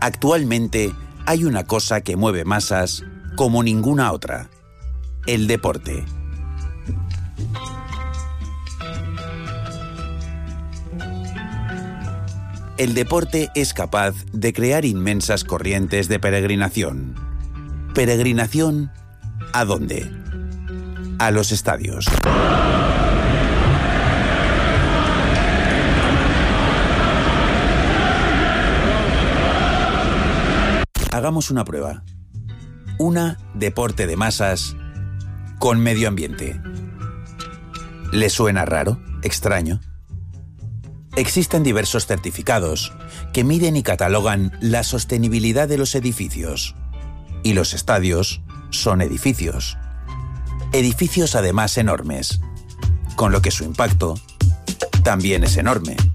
Actualmente hay una cosa que mueve masas como ninguna otra: el deporte. El deporte es capaz de crear inmensas corrientes de peregrinación. ¿Peregrinación a dónde? A los estadios. Hagamos una prueba. Una deporte de masas con medio ambiente. ¿Le suena raro? ¿Extraño? Existen diversos certificados que miden y catalogan la sostenibilidad de los edificios. Y los estadios son edificios. Edificios además enormes, con lo que su impacto también es enorme.